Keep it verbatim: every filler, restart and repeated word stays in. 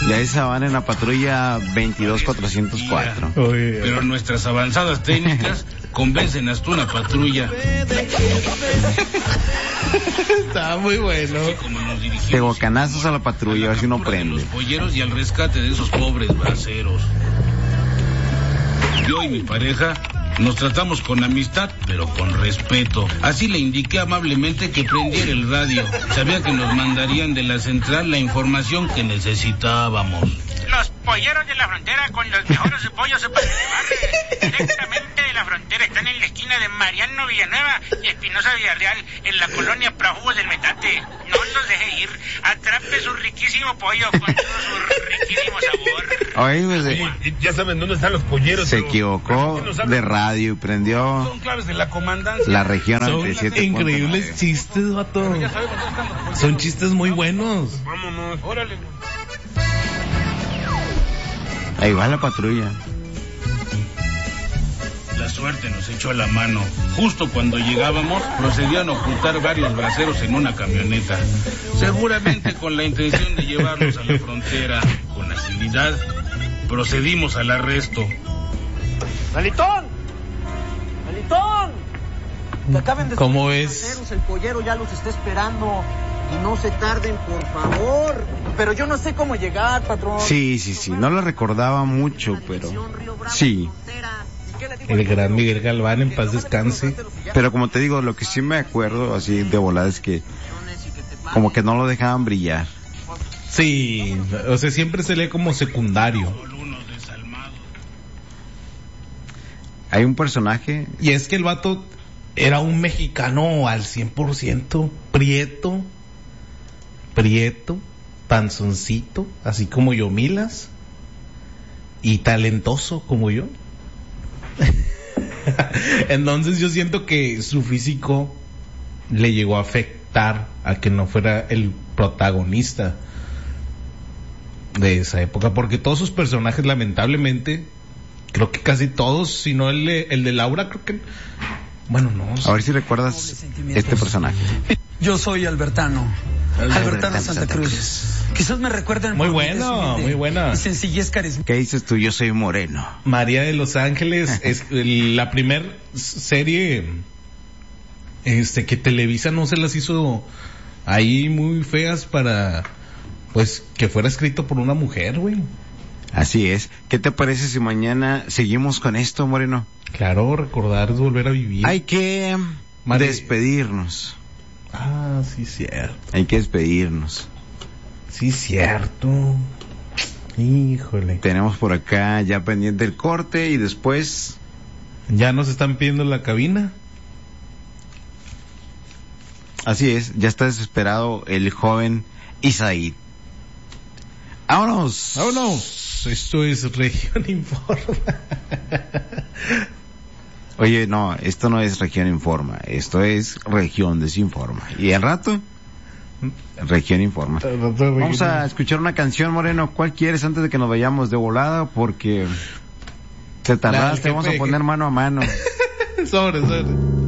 Ya esa van en la patrulla veintidós cuatrocientos cuatro. Pero nuestras avanzadas técnicas convencen hasta una patrulla. Está muy bueno. Tehuacanazos a la patrulla, a ver si no prende. Los polleros y al rescate de esos pobres braceros. Yo y mi pareja nos tratamos con amistad, pero con respeto. Así le indiqué amablemente que prendiera el radio. Sabía que nos mandarían de la central la información que necesitábamos. Los polleros de la frontera con los mejores pollos para llevarle directamente de la frontera están en la esquina de Mariano Villanueva y Espinosa Villarreal, en la colonia Prófugos del Metate. No los deje ir. Atrape su riquísimo pollo con todo su riquísimo sabor. Oye, pues, eh, ya saben dónde están los polleros. Se equivocó no de radio y prendió. Son claves de la comandancia. La región noventa y siete. Son increíbles chistes, vato. Son chistes muy buenos. Vámonos. Órale. Ahí va la patrulla. La suerte nos echó a la mano. Justo cuando llegábamos, procedían a ocultar varios braceros en una camioneta. Seguramente con la intención de llevarlos a la frontera. Con agilidad, procedimos al arresto. ¡Melitón! ¡Melitón! Que acaben de ¿Cómo subir es? los braceros, el pollero ya los está esperando. Y no se tarden, por favor. Pero yo no sé cómo llegar, patrón. Sí, sí, sí. No lo recordaba mucho, pero sí. El gran Miguel Galván, en paz descanse. Pero como te digo, lo que sí me acuerdo así de volada es que como que no lo dejaban brillar. Sí, o sea, siempre se lee como secundario. Hay un personaje... Y es que el vato era un mexicano al cien por ciento, prieto, prieto, panzoncito, así como yo, Milas, y talentoso como yo. Entonces yo siento que su físico le llegó a afectar a que no fuera el protagonista de esa época, porque todos sus personajes, lamentablemente, creo que casi todos, si no el de, el de Laura, creo que... Bueno, no. A ver si recuerdas este personaje. Yo soy Albertano. Albertano, Albertano Santa, Santa Cruz. Cruz. Quizás me recuerden muy por bueno, muy buena. Y sencillez carismática. ¿Qué dices tú? Yo soy moreno. María de Los Ángeles es la primer serie este que Televisa no se las hizo ahí muy feas para pues que fuera escrito por una mujer, güey. Así es. ¿Qué te parece si mañana seguimos con esto, Moreno? Claro, recordar es volver a vivir. Hay que Mari... despedirnos. Ah, sí, cierto. Hay que despedirnos. Sí, cierto. Híjole. Tenemos por acá ya pendiente el corte y después... ¿Ya nos están pidiendo la cabina? Así es, ya está desesperado el joven Isaid. ¡Vámonos! ¡Vámonos! Esto es Región Informa. Oye, no, esto no es Región Informa, esto es Región Desinforma. ¿Y al rato? Región Informa. Vamos a escuchar una canción, Moreno. ¿Cuál quieres antes de que nos vayamos de volada? Porque te tardaste, vamos a poner mano a mano. Sobre, sobre.